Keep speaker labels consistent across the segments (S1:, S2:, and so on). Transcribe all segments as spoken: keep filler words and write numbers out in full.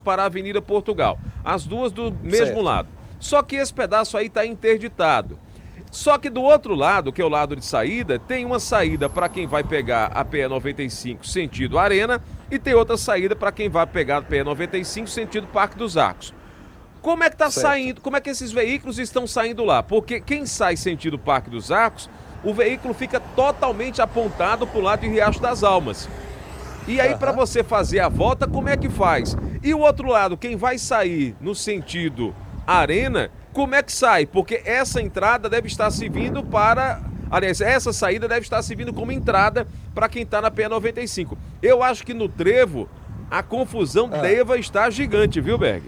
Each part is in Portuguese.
S1: para a Avenida Portugal, as duas do mesmo
S2: Certo.
S1: lado. Só que esse pedaço aí está interditado. Só que do outro lado, que é o lado de saída, tem uma saída para quem vai pegar a P E noventa e cinco sentido Arena e tem outra saída para quem vai pegar a P E noventa e cinco sentido Parque dos Arcos. Como é que tá
S2: Certo.
S1: saindo? Como é que esses veículos estão saindo lá? Porque quem sai sentido Parque dos Arcos, o veículo fica totalmente apontado para o lado de Riacho das Almas. E aí,
S2: Aham.
S1: para você fazer a volta, como é que faz? E o outro lado, quem vai sair no sentido Arena, como é que sai? Porque essa entrada deve estar servindo para... Aliás, essa saída deve estar servindo como entrada para quem está na P E noventa e cinco. Eu acho que no trevo, a confusão
S2: Ah.
S1: deva estar gigante, viu, Berg?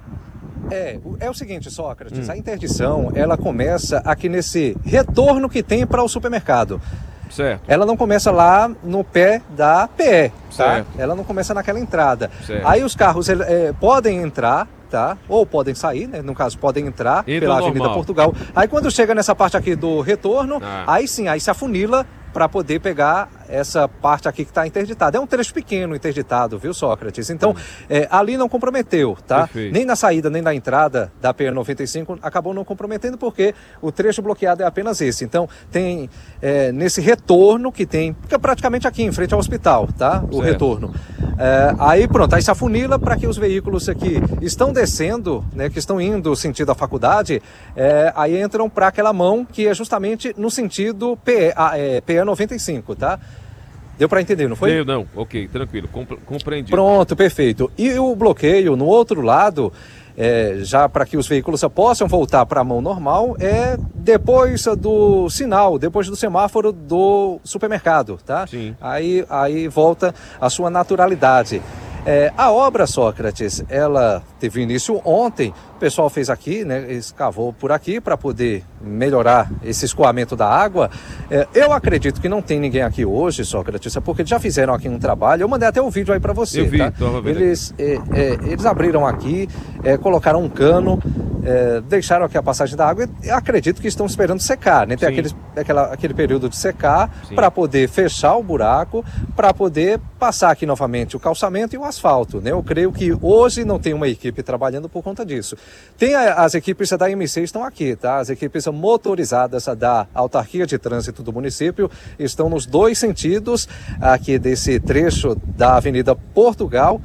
S2: É, o- é o seguinte, Sócrates,
S1: Hum.
S2: a interdição, ela começa aqui nesse retorno que tem para o supermercado.
S1: Certo.
S2: Ela não começa lá no pé da P E, tá?
S1: Certo.
S2: Ela não começa naquela entrada.
S1: Certo.
S2: Aí os carros ele, é, podem entrar, tá? Ou podem sair, né? No caso, podem entrar
S1: Entra
S2: pela
S1: normal.
S2: Avenida Portugal. Aí quando chega nessa parte aqui do retorno,
S1: Ah.
S2: aí sim, aí se afunila para poder pegar essa parte aqui que está interditada. É um trecho pequeno interditado, viu, Sócrates? Então,
S1: Hum.
S2: é, ali não comprometeu, tá?
S1: Perfeito.
S2: Nem na saída, nem na entrada da P E noventa e cinco acabou não comprometendo, porque o trecho bloqueado é apenas esse. Então, tem é, nesse retorno que tem, fica praticamente aqui em frente ao hospital, tá? O
S1: Certo.
S2: retorno. É, aí pronto, aí se afunila para que os veículos aqui estão descendo, né, que estão indo sentido à faculdade, é, aí entram para aquela mão que é justamente no sentido P E, a, é, P E noventa e cinco, tá? Deu para entender, não foi?
S1: Veio, não. Ok, tranquilo. Compre- compreendido.
S2: Pronto, perfeito. E o bloqueio no outro lado, é, já para que os veículos possam voltar para a mão normal, é depois do sinal, depois do semáforo do supermercado, tá?
S1: Sim.
S2: Aí, aí volta a sua naturalidade. É, a obra, Sócrates, ela teve início ontem. O pessoal fez aqui, né, escavou por aqui para poder melhorar esse escoamento da água. É, eu acredito que não tem ninguém aqui hoje, Sócrates, é porque já fizeram aqui um trabalho. Eu mandei até o vídeo aí para você.
S1: Eu vi,
S2: tá?
S1: tava vendo
S2: Eles, é, é, eles abriram aqui, é, colocaram um cano, é, deixaram aqui a passagem da água e acredito que estão esperando secar, né? Tem
S1: Sim.
S2: aqueles, aquela, aquele período de secar
S1: Sim.
S2: para poder fechar o buraco, para poder passar aqui novamente o calçamento e o asfalto, né? Eu creio que hoje não tem uma equipe trabalhando por conta disso. Tem a, as equipes da M C estão aqui, tá? As equipes motorizadas da Autarquia de Trânsito do município estão nos dois sentidos aqui desse trecho da Avenida Portugal.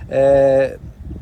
S2: É,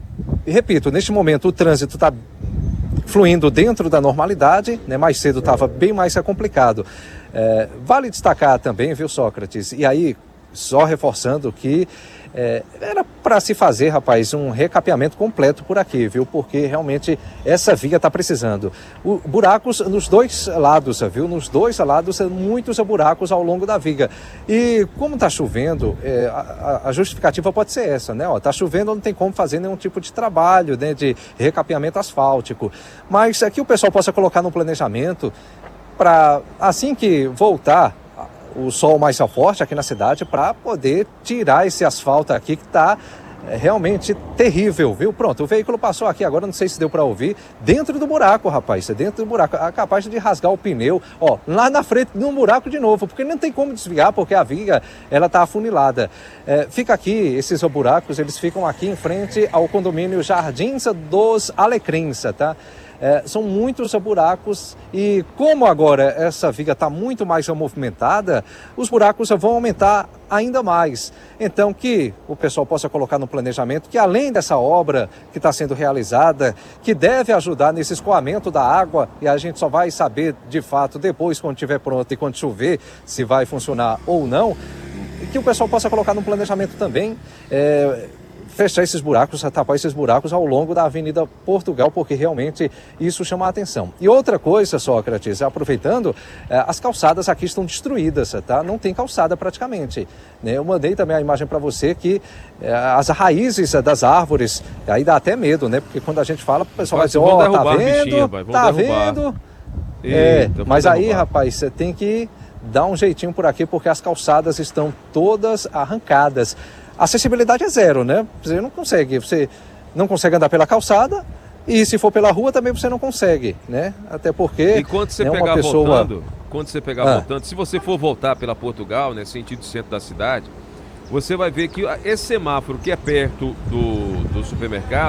S2: e repito, neste momento o trânsito está fluindo dentro da normalidade, né? Mais cedo estava bem mais complicado. É, vale destacar também, viu, Sócrates? E aí, só reforçando que é, era para se fazer, rapaz, um recapeamento completo por aqui, viu? Porque realmente essa via está precisando. O, buracos nos dois lados, viu? Nos dois lados, muitos buracos ao longo da viga. E como está chovendo, é, a, a justificativa pode ser essa, né? Está chovendo, não tem como fazer nenhum tipo de trabalho, né, de recapeamento asfáltico. Mas aqui o pessoal possa colocar no planejamento para, assim que voltar o sol mais forte aqui na cidade, para poder tirar esse asfalto aqui que está é, realmente terrível, viu? Pronto, o veículo passou aqui agora, não sei se deu para ouvir, dentro do buraco, rapaz, dentro do buraco, é capaz de rasgar o pneu, ó, lá na frente, num buraco de novo, porque não tem como desviar, porque a viga, ela tá afunilada. É, fica aqui, esses buracos, eles ficam aqui em frente ao condomínio Jardins dos Alecrins, tá? É, são muitos buracos e como agora essa viga está muito mais movimentada, os buracos vão aumentar ainda mais. Então que o pessoal possa colocar no planejamento que além dessa obra que está sendo realizada, que deve ajudar nesse escoamento da água, e a gente só vai saber de fato depois quando estiver pronto e quando chover se vai funcionar ou não, que o pessoal possa colocar no planejamento também, é, fechar esses buracos, tapar esses buracos ao longo da Avenida Portugal, porque realmente isso chama a atenção. E outra coisa, Sócrates, aproveitando, eh, as calçadas aqui estão destruídas, tá? Não tem calçada praticamente, né? Eu mandei também a imagem para você que eh, as raízes das árvores, aí dá até medo, né? Porque quando a gente fala, o pessoal vai dizer, ó, oh, tá vendo,
S1: bichinha, vai, vão
S2: tá
S1: derrubar.
S2: vendo?
S1: Eita,
S2: É,
S1: vão
S2: mas aí,
S1: derrubar.
S2: rapaz, você tem que dar um jeitinho por aqui, porque as calçadas estão todas arrancadas. A acessibilidade é zero, né? Você não consegue, você não consegue andar pela calçada e se for pela rua também você não consegue, né? Até porque
S1: E quando você
S2: né,
S1: pegar
S2: uma pessoa...
S1: voltando, quando você pegar
S2: Ah.
S1: voltando, se você for voltar pela Portugal, né, sentido centro da cidade, você vai ver que esse semáforo que é perto do, do supermercado,